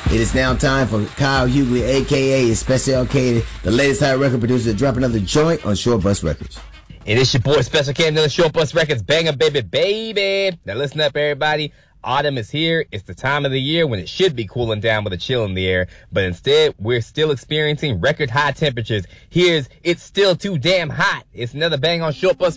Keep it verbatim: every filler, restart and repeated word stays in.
It is now time for Kyle Hughley, a k a. Special K, the latest high record producer, to drop another joint on Short Bus Records. It is your boy, Special K, another Short Bus Records. Banger, baby, baby. Now listen up, everybody. Autumn is here. It's the time of the year when it should be cooling down with a chill in the air, but instead we're still experiencing record high temperatures. Here's It's Still Too Damn Hot. It's another bang on Short Bus